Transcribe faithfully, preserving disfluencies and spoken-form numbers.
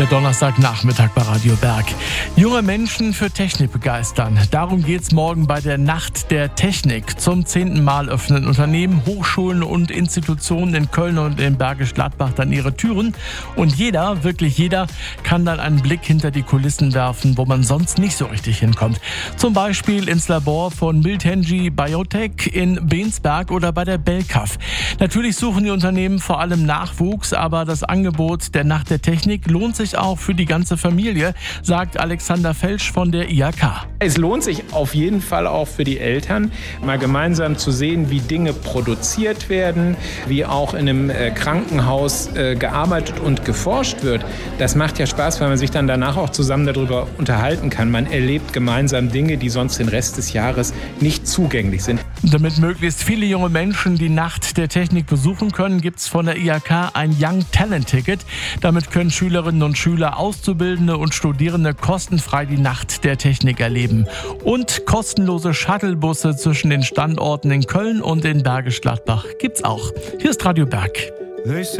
Der Donnerstagnachmittag bei Radio Berg. Junge Menschen für Technik begeistern. Darum geht's morgen bei der Nacht der Technik. Zum zehnten Mal öffnen Unternehmen, Hochschulen und Institutionen in Köln und in Bergisch Gladbach dann ihre Türen. Und jeder, wirklich jeder, kann dann einen Blick hinter die Kulissen werfen, wo man sonst nicht so richtig hinkommt. Zum Beispiel ins Labor von Miltenji Biotech in Bensberg oder bei der Belkaf. Natürlich suchen die Unternehmen vor allem Nachwuchs, aber das Angebot der Nacht der Technik lohnt sich auch für die ganze Familie, sagt Alexander Felsch von der I H K. Es lohnt sich auf jeden Fall auch für die Eltern, mal gemeinsam zu sehen, wie Dinge produziert werden, wie auch in einem äh, Krankenhaus äh, gearbeitet und geforscht wird. Das macht ja Spaß, weil man sich dann danach auch zusammen darüber unterhalten kann. Man erlebt gemeinsam Dinge, die sonst den Rest des Jahres nicht zugänglich sind. Damit möglichst viele junge Menschen die Nacht der Technik besuchen können, gibt es von der I H K ein Young Talent Ticket. Damit können Schülerinnen und Schüler, Auszubildende und Studierende kostenfrei die Nacht der Technik erleben. Und kostenlose Shuttlebusse zwischen den Standorten in Köln und in Bergisch Gladbach gibt's auch. Hier ist Radio Berg.